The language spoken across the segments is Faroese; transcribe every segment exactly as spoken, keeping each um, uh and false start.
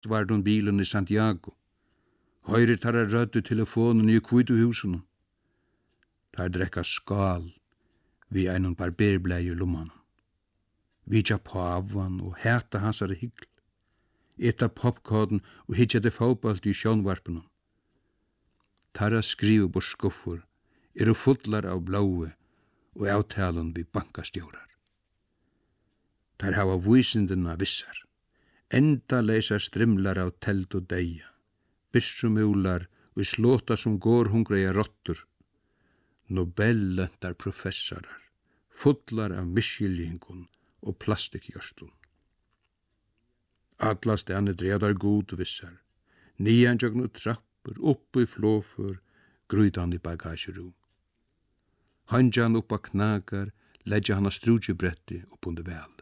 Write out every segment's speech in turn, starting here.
var den bilen i Santiago. Høyre tar jeg rødde telefonen i Kviduhusen. Tar drekka skal vi einon barberblei i lomman. Vi tja pavan og heta hansare hyggl. Eta popcorn og hitja det fotballt i sjónvarpunum. Tarra skrivu bort skuffur, eru fullar av blaue og avtalen vi bankastjórar. Tar hava vísindina vissar, enda leisar strimlar av teld og deia, byssumúlar og slåta som går hungreia rottur, Nobel-löntar professorar, fullar av misskiljingun og plastikjörstun. Alla stene dreadar god vissar, nian jögnu trappur, uppu i flåfur, grytan i bagagerum. Handjan uppa knagar, leggja hana strúdjubretti uppundi vel.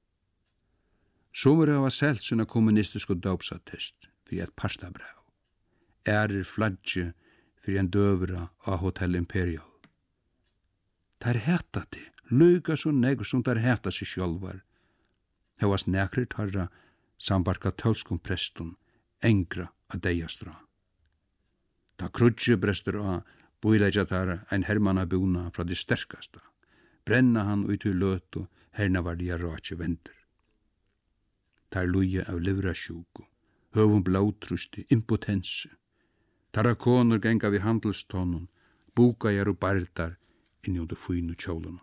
Sumur hava selt sina kommunistisku dópsattest fyrir et pastabrau. Ærir flaggi fyrir en dövra á Hotel Imperial. Tar heta ti, luka så negr som tar heta sig sjálvar. Hevas nekrir tarra sambarka tölskum prestun, engra a deiastra. Ta krudje brestur á, búilegja tar ein hermannabúna fra de sterkasta. Brenna han ut i lötu, herna var de ratje vendur. Tar luja av livrasjuku, höfum blátrusti, impotensi. Tarra konur genga vi handelstónun, búkajar og bardar inni undir fínu kjólunum.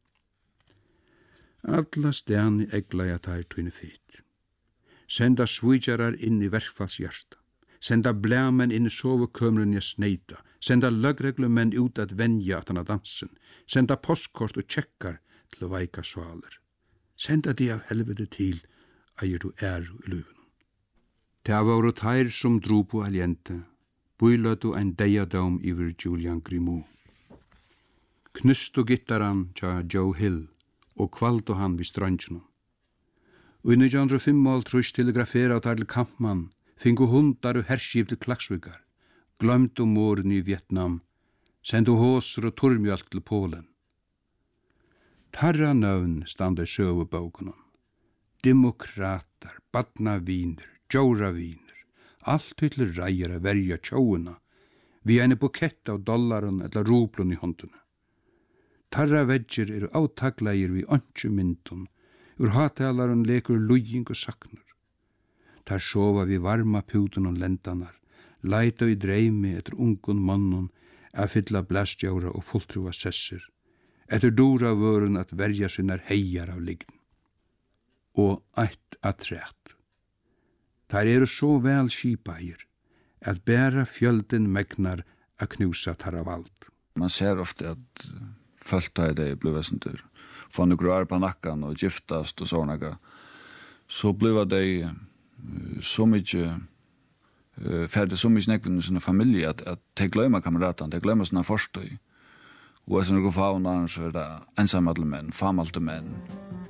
Alla stjani eglaja tær tvinni fitt. Senda svíjarar inn i verkfallshjarta. Senda blæmen inn i sovekömrun i sneita. Senda lögreglumenn ut at venja at hana dansen. Senda postkort og tjekkar til veika svaler. Senda de av helvete til eier du æru i luven. Det var tær som dro på Allende. Búilatu ein deiadóm yfir Julian Grimaud. Knustu gittaran tja Joe Hill og kvaldu hann við strandjunum. Og i nítjan hundrað og fimmogtrýss telegrafera tar til kampmann, fingu hundar og herskip til Klaksvíkar, glömdu morun i Vietnam, sendu hósur og turmjölk til Polen. Tarra növn standa í sögubókunum. Demokratar, badnavínir, djóravínir, allt til ræjar að verja tjóuna, við einu bukett av dollarun eller rúblun í honduna. Tarra veggir eru átaglægir við öntju myndun, ur hatalarun lekur lujing og saknur. Tar sofa við varma pjútun og lendanar, leita í dreimi etter ungun mannun að fylla blastjára og fulltrúa sessir, etter dúra vörun að verja sinnar heijar af lign. Og eitt að trætt. Tar eru så vel skipair, at bæra fjöldin megnar að knúsa tarra vald. Man ser ofta at fölta i det blev väsentur. Få några år på nacken och giftast och såna. Så blev det uh, så mycket uh, färdigt så mycket nekvinn i sina familj att, att de glömmer kamraten, de glömmer sina förstøy. Och att några fauna så är det ensamma män, famalte män.